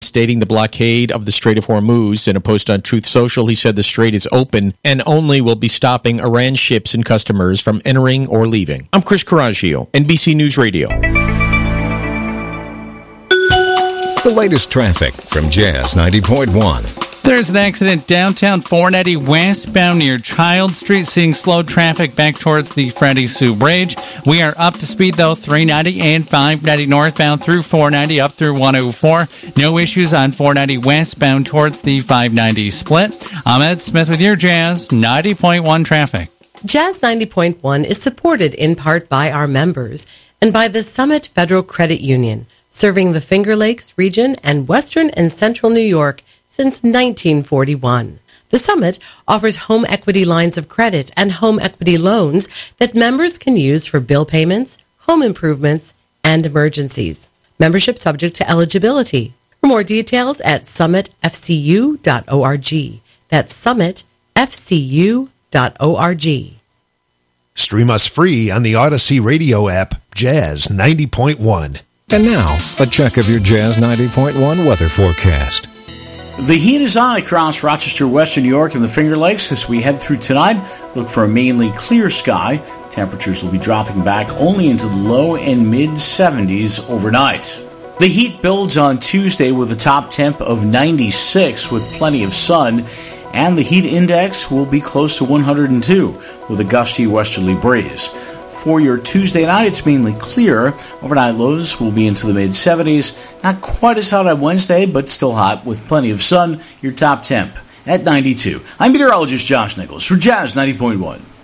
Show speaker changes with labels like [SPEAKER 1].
[SPEAKER 1] reinstating the blockade of the Strait of Hormuz. In a post on Truth Social, he said the strait is open and only will be stopping Iran ships and customers from entering or leaving. I'm Chris Coraggio, NBC News Radio.
[SPEAKER 2] The latest traffic from Jazz 90.1.
[SPEAKER 3] There's an accident downtown 490 westbound near Child Street, seeing slow traffic back towards the Freddie Sue Bridge. We are up to speed, though, 390 and 590 northbound through 490 up through 104. No issues on 490 westbound towards the 590 split. I'm Ed Smith with your Jazz 90.1 traffic.
[SPEAKER 4] Jazz 90.1 is supported in part by our members and by the Summit Federal Credit Union, serving the Finger Lakes region and western and central New York since 1941. The Summit offers home equity lines of credit and home equity loans that members can use for bill payments, home improvements, and emergencies. Membership subject to eligibility. For more details at summitfcu.org. That's summitfcu.org.
[SPEAKER 5] Stream us free on the Odyssey radio app, Jazz 90.1.
[SPEAKER 2] And now, a check of your Jazz 90.1 weather forecast.
[SPEAKER 6] The heat is on across Rochester, Western New York, and the Finger Lakes. As we head through tonight, look for a mainly clear sky. Temperatures will be dropping back only into the low and mid-70s overnight. The heat builds on Tuesday with a top temp of 96 with plenty of sun, and the heat index will be close to 102 with a gusty westerly breeze. For your Tuesday night, it's mainly clear. Overnight lows will be into the mid-70s. Not quite as hot on Wednesday, but still hot with plenty of sun. Your top temp at 92. I'm meteorologist Josh Nichols for Jazz 90.1.